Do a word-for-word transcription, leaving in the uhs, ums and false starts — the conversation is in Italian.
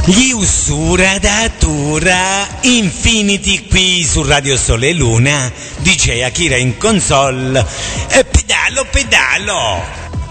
Gli usura datura Infinity qui su Radio Sole e Luna, D J Akira in console e pedalo pedalo.